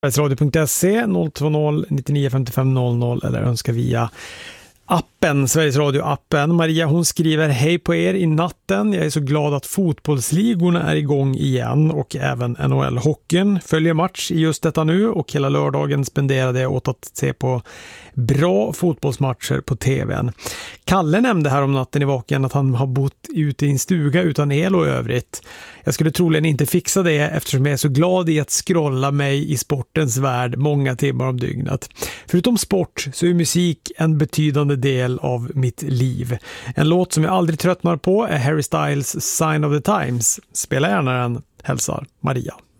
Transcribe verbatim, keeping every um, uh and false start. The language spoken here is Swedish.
radio punkt se noll två noll nio nio fem fem noll noll eller önska via appen, Sveriges Radio-appen. Maria, hon skriver: hej på er i natten. Jag är så glad att fotbollsligorna är igång igen och även N H L-hockeyn följer match i just detta nu, och hela lördagen spenderade jag åt att se på bra fotbollsmatcher på tvn. Kalle nämnde här om natten i vaken att han har bott ute i en stuga utan el och övrigt. Jag skulle troligen inte fixa det eftersom jag är så glad i att scrolla mig i sportens värld många timmar om dygnet. Förutom sport så är musik en betydande del av mitt liv. En låt som jag aldrig tröttnar på är Harry Styles' Sign of the Times. Spela gärna den, hälsar Maria.